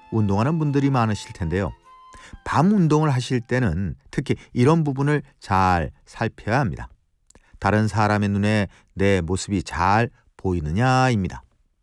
운동하는 분들이 많으실 텐데요. 밤 운동을 하실 때는 특히 이런 부분을 잘 살펴야 합니다. 다른 사람의 눈에 내 모습이 잘 보이느냐입니다.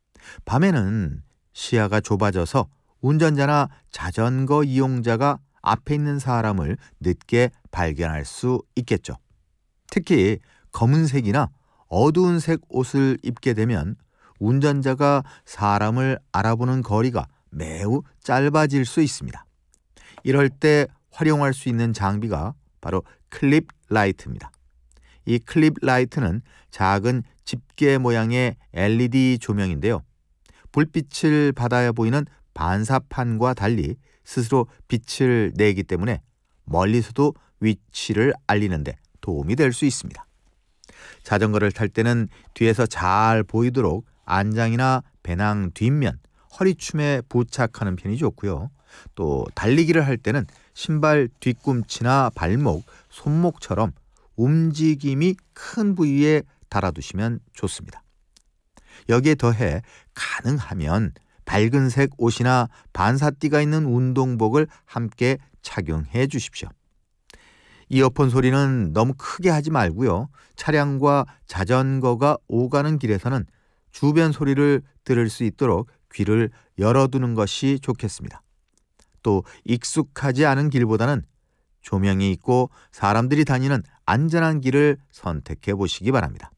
밤에는 시야가 좁아져서 운전자나 자전거 이용자가 앞에 있는 사람을 늦게 발견할 수 있겠죠. 특히 검은색이나 어두운 색 옷을 입게 되면 운전자가 사람을 알아보는 거리가 매우 짧아질 수 있습니다. 이럴 때 활용할 수 있는 장비가 바로 클립 라이트입니다. 이 클립 라이트는 작은 집게 모양의 LED 조명인데요. 불빛을 받아야 보이는 반사판과 달리 스스로 빛을 내기 때문에 멀리서도 위치를 알리는 데 도움이 될 수 있습니다. 자전거를 탈 때는 뒤에서 잘 보이도록 안장이나 배낭 뒷면, 허리춤에 부착하는 편이 좋고요. 또 달리기를 할 때는 신발 뒤꿈치나 발목, 손목처럼 움직임이 큰 부위에 달아두시면 좋습니다. 여기에 더해 가능하면 밝은색 옷이나 반사띠가 있는 운동복을 함께 착용해 주십시오. 이어폰 소리는 너무 크게 하지 말고요. 차량과 자전거가 오가는 길에서는 주변 소리를 들을 수 있도록 귀를 열어두는 것이 좋겠습니다. 또 익숙하지 않은 길보다는 조명이 있고 사람들이 다니는 안전한 길을 선택해 보시기 바랍니다.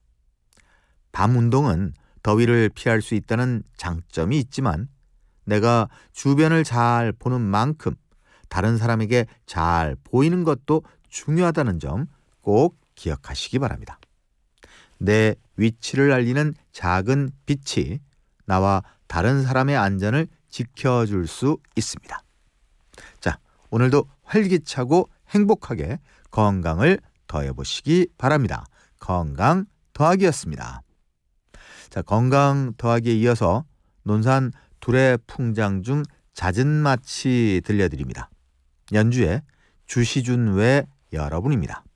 밤 운동은 더위를 피할 수 있다는 장점이 있지만 내가 주변을 잘 보는 만큼 다른 사람에게 잘 보이는 것도 중요하다는 점 꼭 기억하시기 바랍니다. 내 위치를 알리는 작은 빛이 나와 다른 사람의 안전을 지켜줄 수 있습니다. 자, 오늘도 활기차고 행복하게 건강을 더해보시기 바랍니다. 건강 더하기였습니다. 자, 건강 더하기에 이어서 논산 둘의 풍장 중 잦은 마치 들려드립니다. 연주의 주시준 외 여러분입니다.